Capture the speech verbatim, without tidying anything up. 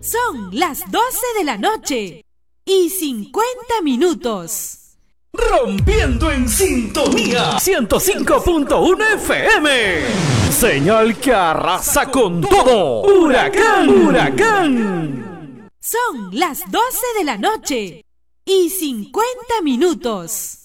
Son las doce de la noche y cincuenta minutos. Rompiendo en sintonía ciento cinco punto uno F M. Señal que arrasa con todo. Huracán, huracán. Son las doce de la noche y cincuenta minutos.